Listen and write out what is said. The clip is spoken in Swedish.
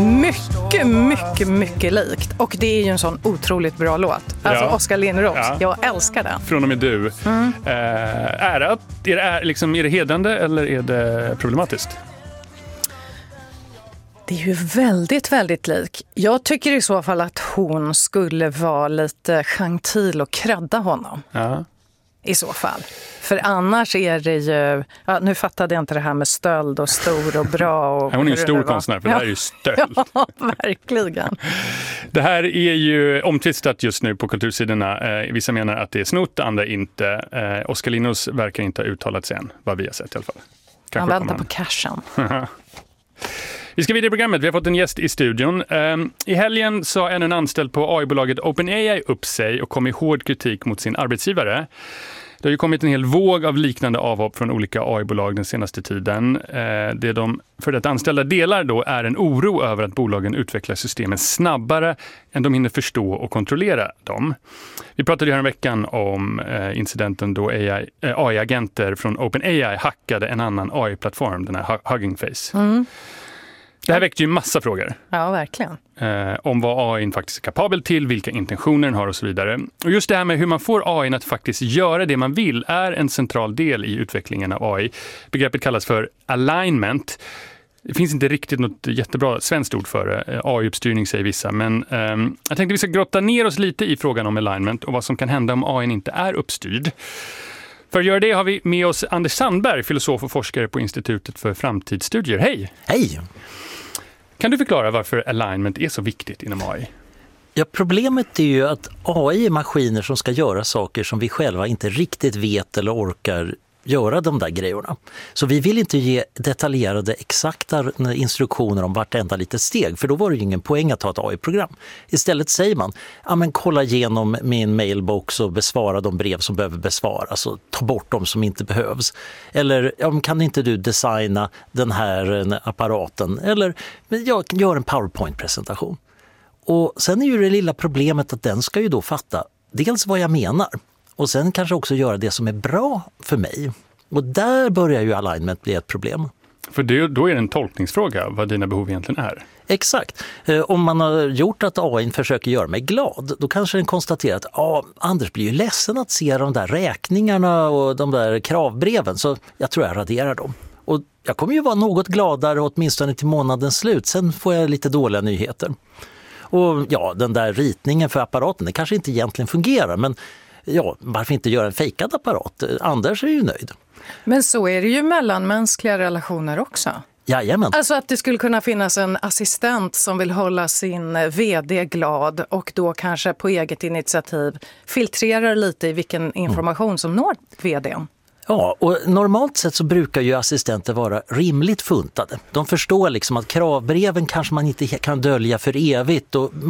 Mycket likt. Och det är ju en sån otroligt bra låt. Alltså Oskar Lindros. Ja. Jag älskar den. Från och med du. Är det hedrande eller är det problematiskt? Det är ju väldigt lik. Jag tycker i så fall att hon skulle vara lite gentil och kredda honom. Ja. I så fall. För annars är det ju... Ja, nu fattade jag inte det här med stöld och stor och bra. Och hon är ju en stor konstnär, för det här är ju stöld. Ja, verkligen. Det här är ju omtvistat just nu på kultursidorna. Vissa menar att det är snott, andra inte. Oskar Lindros verkar inte ha uttalat sig än, vad vi har sett i alla fall. Han väntar på cashen. Vi ska vidare i programmet. Vi har fått en gäst i studion. I helgen sa en anställd på AI-bolaget OpenAI upp sig och kom i hård kritik mot sin arbetsgivare. Det har ju kommit en hel våg av liknande avhopp från olika AI-bolag den senaste tiden. Det de för det anställda delar då är en oro över att bolagen utvecklar systemen snabbare än de hinner förstå och kontrollera dem. Vi pratade ju här en veckan om incidenten då AI-agenter från OpenAI hackade en annan AI-plattform, den här Hugging Face. Mm. Det här väckte ju massa frågor. Ja, verkligen. Om vad AI faktiskt är kapabel till, vilka intentioner den har och så vidare. Och just det här med hur man får AI att faktiskt göra det man vill är en central del i utvecklingen av AI. Begreppet kallas för alignment. Det finns inte riktigt något jättebra svenskt ord för det. AI-uppstyrning säger vissa. Men jag tänkte vi ska grotta ner oss lite i frågan om alignment och vad som kan hända om AI inte är uppstyrd. För att göra det har vi med oss Anders Sandberg, filosof och forskare på Institutet för framtidsstudier. Hej! Hej! Kan du förklara varför alignment är så viktigt inom AI? Ja, problemet är ju att AI är maskiner som ska göra saker som vi själva inte riktigt vet eller orkar göra de där grejerna. Så vi vill inte ge detaljerade, exakta instruktioner om vartenda litet steg, för då var det ju ingen poäng att ha ett AI-program. Istället säger man, ja men kolla igenom min mailbox och besvara de brev som behöver besvaras och ta bort de som inte behövs. Eller, ja, kan inte du designa den här apparaten? Eller, jag gör en PowerPoint-presentation. Och sen är ju det lilla problemet att den ska ju då fatta dels vad jag menar och sen kanske också göra det som är bra för mig. Och där börjar ju alignment bli ett problem. För då är det en tolkningsfråga vad dina behov egentligen är. Exakt. Om man har gjort att AI försöker göra mig glad, då kanske den konstaterar att Anders blir ju ledsen att se de där räkningarna och de där kravbreven, så jag tror jag raderar dem. Och jag kommer ju vara något gladare åtminstone till månadens slut, sen får jag lite dåliga nyheter. Och ja, den där ritningen för apparaten, det kanske inte egentligen fungerar, men ja, varför inte göra en fejkad apparat? Anders är ju nöjd. Men så är det ju mellan mänskliga relationer också. Jajamän. Alltså att det skulle kunna finnas en assistent som vill hålla sin vd glad och då kanske på eget initiativ filtrerar lite i vilken information som når vdn. Ja, och normalt sett så brukar ju assistenter vara rimligt funtade. De förstår liksom att kravbreven kanske man inte kan dölja för evigt och